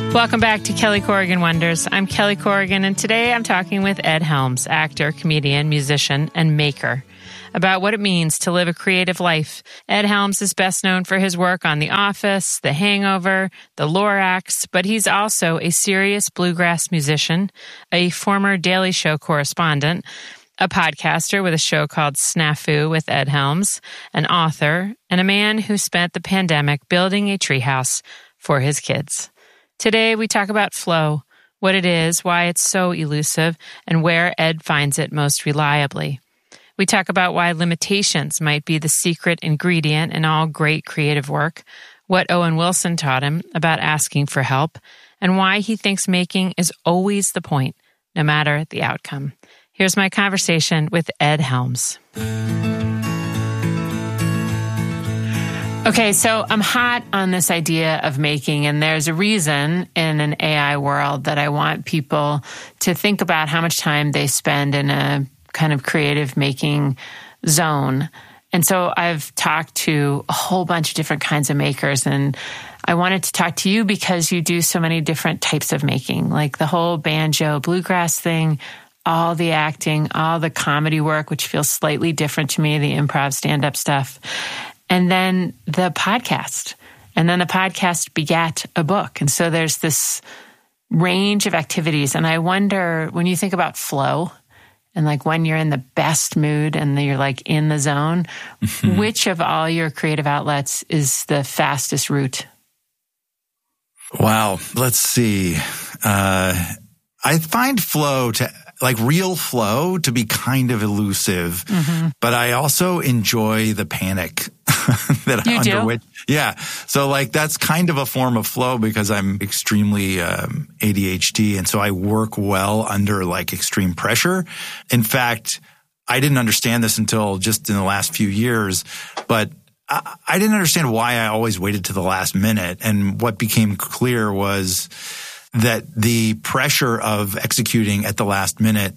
Welcome back to Kelly Corrigan Wonders. I'm Kelly Corrigan, and today I'm talking with Ed Helms, actor, comedian, musician, and maker, about what it means to live a creative life. Ed Helms is best known for his work on The Office, The Hangover, The Lorax, but he's also a serious bluegrass musician, a former Daily Show correspondent, a podcaster with a show called Snafu with Ed Helms, an author, and a man who spent the pandemic building a treehouse for his kids. Today, we talk about flow, what it is, why it's so elusive, and where Ed finds it most reliably. We talk about why limitations might be the secret ingredient in all great creative work, what Owen Wilson taught him about asking for help, and why he thinks making is always the point, no matter the outcome. Here's my conversation with Ed Helms. Okay, so I'm hot on this idea of making, and there's a reason in an AI world that I want people to think about how much time they spend in a kind of creative making zone. And so I've talked to a whole bunch of different kinds of makers, and I wanted to talk to you because you do so many different types of making, like the whole banjo bluegrass thing, all the acting, all the comedy work, which feels slightly different to me, the improv stand-up stuff. And then the podcast. And then the podcast begat a book. And so there's this range of activities. And I wonder, when you think about flow and like when you're in the best mood and you're like in the zone, which of all your creative outlets is the fastest route? Wow. Let's see. I find flow to like real flow to be kind of elusive, but I also enjoy the panic that I underwent. Yeah. So like that's kind of a form of flow because I'm extremely ADHD. And so I work well under like extreme pressure. In fact, I didn't understand this until just in the last few years, but I didn't understand why I always waited to the last minute. And what became clear was that the pressure of executing at the last minute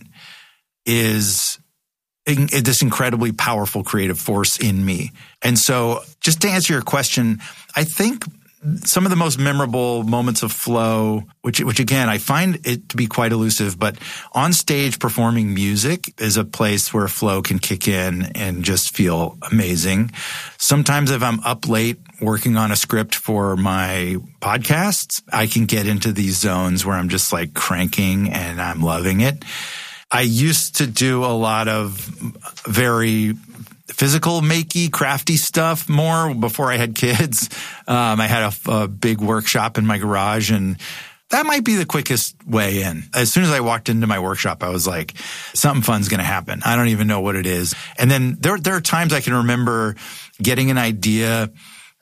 is this incredibly powerful creative force in me. And so just to answer your question, I think some of the most memorable moments of flow, which again, I find it to be quite elusive, but on stage performing music is a place where flow can kick in and just feel amazing. Sometimes if I'm up late working on a script for my podcasts, I can get into these zones where I'm just like cranking and I'm loving it. I used to do a lot of very physical, makey, crafty stuff more before I had kids. I had a big workshop in my garage, and that might be the quickest way in. As soon as I walked into my workshop, I was like, something fun's going to happen. I don't even know what it is. And then there are times I can remember getting an idea.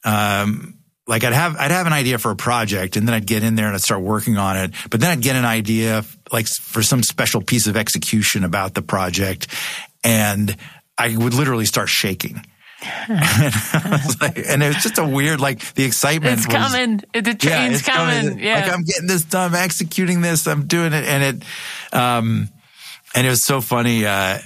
Like I'd have an idea for a project, and then I'd get in there and I'd start working on it. But then I'd get an idea like for some special piece of execution about the project, and I would literally start shaking. And it was just a weird, like the excitement. It's coming. The train's coming. Yeah. Like I'm getting this done. I'm executing this. I'm doing it. And it was so funny.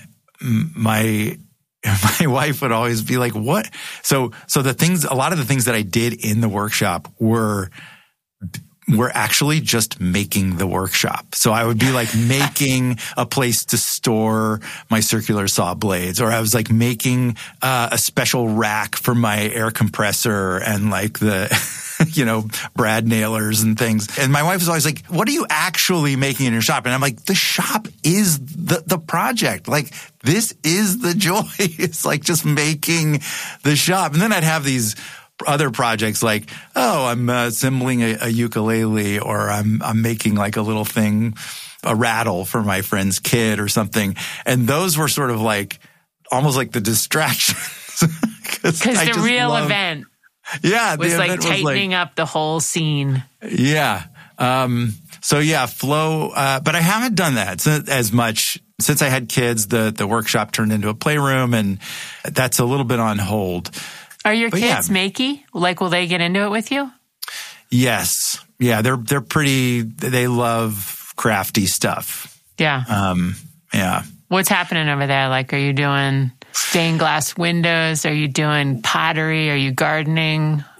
My wife would always be like, what? So a lot of the things that I did in the workshop were actually just making the workshop. So I would be like making a place to store my circular saw blades, or I was like making a special rack for my air compressor and like the, brad nailers and things. And my wife was always like, what are you actually making in your shop? And I'm like, the shop is the project. Like this is the joy. It's like just making the shop. And then I'd have these other projects like, I'm assembling a ukulele, or I'm making like a little thing, a rattle for my friend's kid or something. And those were sort of like almost like the distractions. Because the real event was like tightening up the whole scene. Yeah. So yeah, flow. But I haven't done that as much since I had kids. The workshop turned into a playroom, and that's a little bit on hold. Are your kids makey? Like, will they get into it with you? Yes. Yeah, they're pretty, they love crafty stuff. Yeah. Yeah. What's happening over there? Like, are you doing stained glass windows? Are you doing pottery? Are you gardening?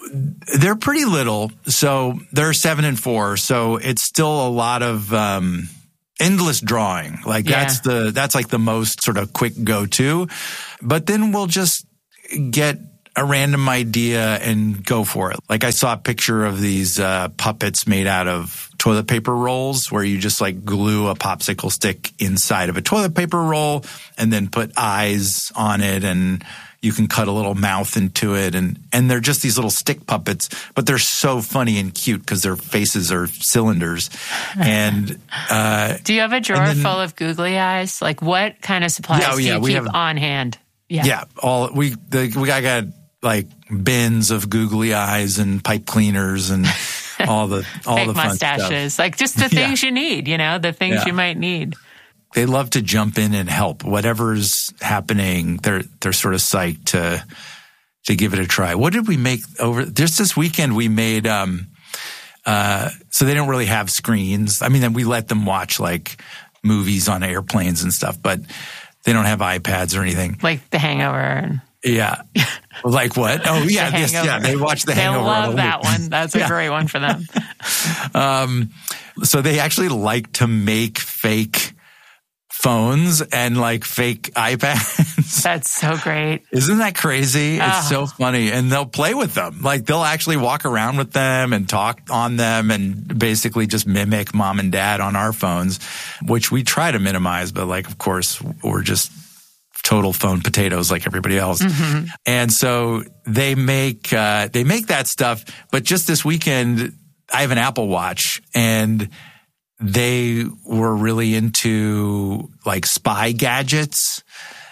They're pretty little. So they're 7 and 4. So it's still a lot of endless drawing. Like that's like the most sort of quick go-to. But then we'll just get a random idea and go for it. Like I saw a picture of these puppets made out of toilet paper rolls where you just like glue a popsicle stick inside of a toilet paper roll and then put eyes on it, and you can cut a little mouth into it. And they're just these little stick puppets, but they're so funny and cute because their faces are cylinders. And do you have a drawer full of googly eyes? Like what kind of supplies do you keep on hand? Yeah. We got like bins of googly eyes and pipe cleaners and all the fake the fun mustaches, stuff. Like just the things you need, the things you might need. They love to jump in and help. Whatever's happening, they're sort of psyched to give it a try. What did we make over just this weekend? We made so they don't really have screens. I mean, then we let them watch like movies on airplanes and stuff, but they don't have iPads or anything. Like The Hangover. Yeah. Like what? Oh, yeah. They watch The Hangover. They love that one. That's a great one for them. So they actually like to make fake phones and like fake iPads. That's so great. Isn't that crazy? It's so funny. And they'll play with them. Like they'll actually walk around with them and talk on them and basically just mimic mom and dad on our phones, which we try to minimize. But like, of course, we're just total phone potatoes like everybody else. Mm-hmm. And so they make that stuff. But just this weekend, I have an Apple Watch, and they were really into like spy gadgets.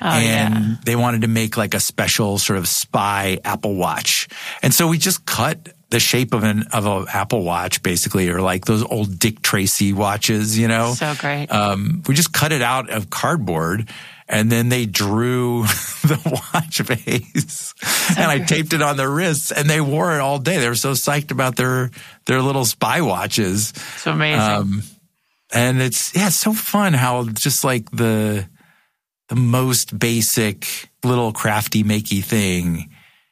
They wanted to make like a special sort of spy Apple Watch. And so we just cut the shape of an Apple Watch basically, or like those old Dick Tracy watches, So great. We just cut it out of cardboard, and then they drew the watch face, and I taped it on their wrists, and they wore it all day. They were so psyched about their little spy watches. It's amazing. And it's so fun how just like the most basic little crafty makey thing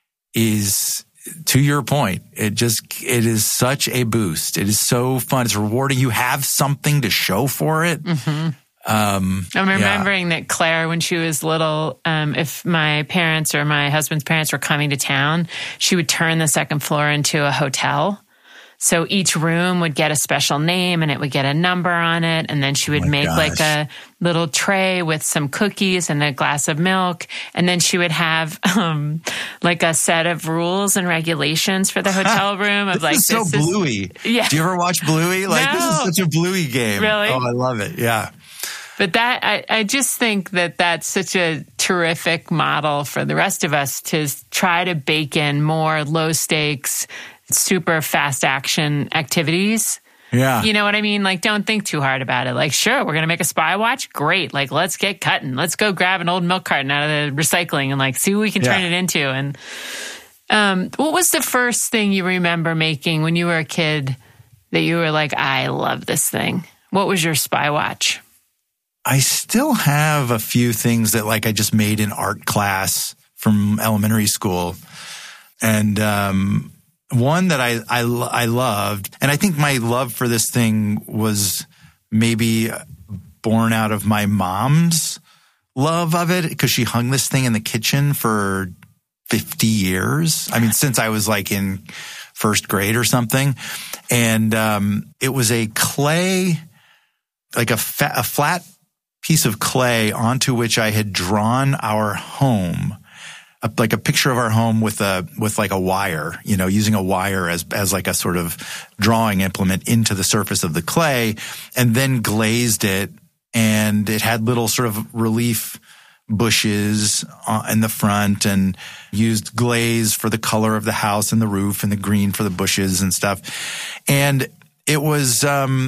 is, to your point, it is such a boost. It is so fun. It's rewarding. You have something to show for it. Mm-hmm. I'm remembering that Claire, when she was little, if my parents or my husband's parents were coming to town, she would turn the second floor into a hotel. So each room would get a special name and it would get a number on it. And then she would make like a little tray with some cookies and a glass of milk. And then she would have like a set of rules and regulations for the hotel room. Of like, this is so Bluey. Yeah. Do you ever watch Bluey? Like, This is such a Bluey game. Really? Oh, I love it. Yeah. But I just think that that's such a terrific model for the rest of us to try to bake in more low stakes, super fast action activities. Yeah. You know what I mean? Like, don't think too hard about it. Like, sure, we're going to make a spy watch. Great. Like, let's get cutting. Let's go grab an old milk carton out of the recycling and like see what we can turn it into. And what was the first thing you remember making when you were a kid that you were like, I love this thing? What was your spy watch? I still have a few things that like I just made in art class from elementary school. And one that I loved, and I think my love for this thing was maybe born out of my mom's love of it, because she hung this thing in the kitchen for 50 years. I mean, since I was like in first grade or something. And it was a clay, like a flat piece of clay onto which I had drawn our home, like a picture of our home with like a wire, using a wire as like a sort of drawing implement into the surface of the clay, and then glazed it. And it had little sort of relief bushes in the front, and used glaze for the color of the house and the roof, and the green for the bushes and stuff. And it was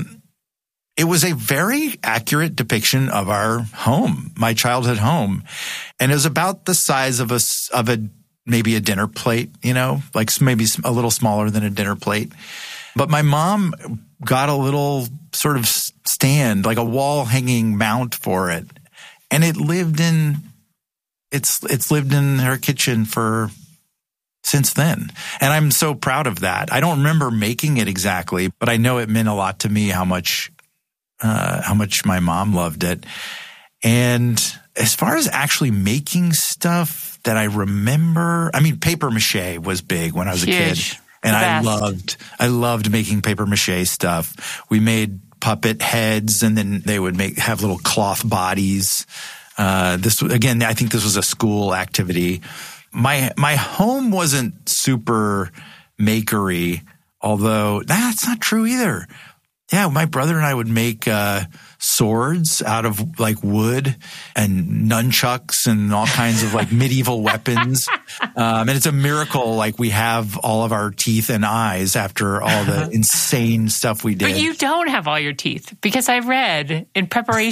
a very accurate depiction of our home, my childhood home. And it was about the size of maybe a dinner plate, like maybe a little smaller than a dinner plate. But my mom got a little sort of stand, like a wall hanging mount for it. And it's lived in her kitchen for since then. And I'm so proud of that. I don't remember making it exactly, but I know it meant a lot to me how much my mom loved it. And as far as actually making stuff that I remember, I mean, paper mache was big when I was a kid. And I loved making paper mache stuff. We made puppet heads, and then they would have little cloth bodies. I think this was a school activity. My home wasn't super makery, although that's not true either. Yeah, my brother and I would make swords out of like wood and nunchucks and all kinds of like medieval weapons. And it's a miracle like we have all of our teeth and eyes after all the insane stuff we did. But you don't have all your teeth, because I read in preparation